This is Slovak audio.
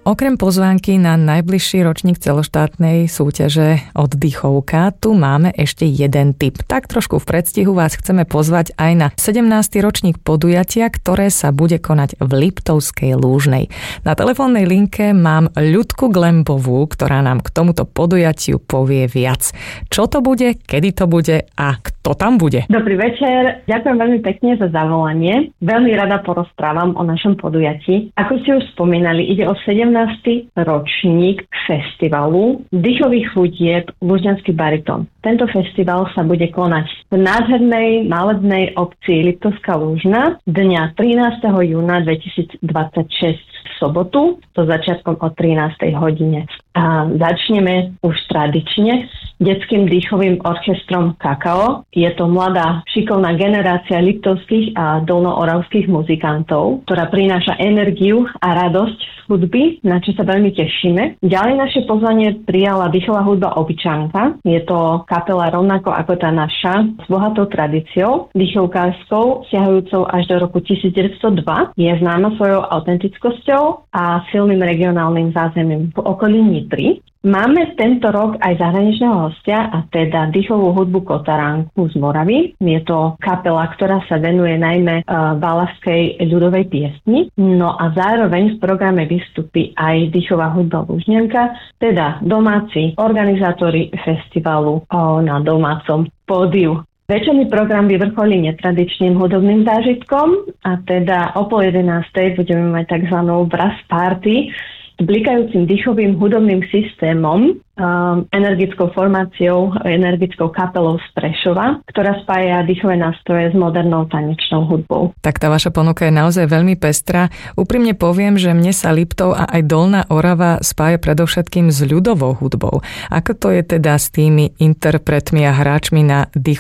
Okrem pozvánky na najbližší ročník celoštátnej súťaže Oddychovka, tu máme ešte jeden tip. Tak trošku v predstihu vás chceme pozvať aj na 17. ročník podujatia, ktoré sa bude konať v Liptovskej Lúžnej. Na telefónnej linke mám Ľudku Glembovú, ktorá nám k tomuto podujatiu povie viac. Čo to bude, kedy to bude a kto tam bude? Dobrý večer, ďakujem veľmi pekne za zavolanie. Veľmi rada porozprávam o našom podujatí. Ako ste už spomínali, ide o 17. ročník festivalu dýchových hutieb Lužňanský baritón. Tento festival sa bude konať v nádhernej malebnej obci Liptovská Lúžna dňa 13. júna 2026 v sobotu, so začiatkom o 13. hodine. A začneme už tradične detským dýchovým orchestrom Kakao. Je to mladá, šikovná generácia liptovských a dolnooravských muzikantov, ktorá prináša energiu a radosť z hudby, na čo sa veľmi tešíme. Ďalej naše pozvanie prijala dýchová hudba Obyčanka. Je to kapela rovnako ako tá naša, s bohatou tradíciou, dýchovkárskou, siahajúcou až do roku 1902. Je známa svojou autentickosťou a silným regionálnym zázemím v okolí Nitry. Máme tento rok aj zahraničného hostia, a teda dýchovú hudbu Kotaránku z Moravy. Je to kapela, ktorá sa venuje najmä balavskej ľudovej piesni. No a zároveň v programe vystupí aj dýchová hudba Lužňanka, teda domáci organizátori festivalu na domácom pódiu. Večerný program vyvrcholí netradičným hudobným zážitkom, a teda o 10:30 budeme mať tzv. Brass party s blikajúcim dýchovým hudobným systémom, energickou formáciou, energickou kapelou z Prešova, ktorá spája dýchové nástroje s modernou tanečnou hudbou. Tak tá vaša ponuka je naozaj veľmi pestrá. Úprimne poviem, že mne sa Liptov a aj Dolná Orava spája predovšetkým s ľudovou hudbou. Ako to je teda s tými interpretmi a hráčmi na dýchové